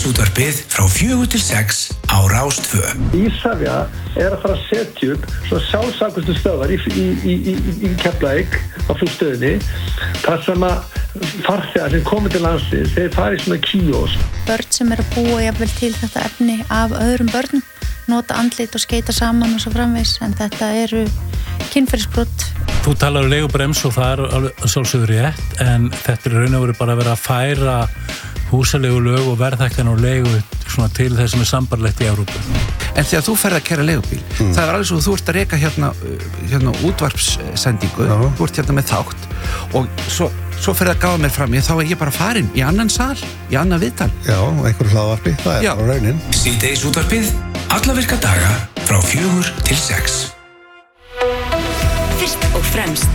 Síðdegisútvarpið frá 4 til 6 á Rás 2. Ísafja að fara að setja upp svo sjálfsagðustu stöðvar í Keflavík á flugstöðinni þar sem að farþegar sem komið til landsins þeir fara í svona kíós. Börn sem að búa jafnvel til þetta efni af öðrum börnum nota andlit og skeita saman og svo framvegis en þetta eru kynferðisbrot. Þú talar leigubrems og það alveg sjálfsögður rétt en þetta raun og veru bara að vera að færa húsaleigulög og verðhækkanir og leigu svona til þess sem sambarlegt í Evrópu. En þegar þú ferð að keyra leigubíl, það alveg svo þú ert að reka hérna útvarpssendingu, þú ert hérna með þátt og svo ferð að gáða mér fram í þá ég bara farin í annan sal, í annan viðtal. Já, einhverju hlaðvarpi, það bara raunin. Síðdegisútvarpið, alla virka daga frá 4 til 6. Fyrst og fremst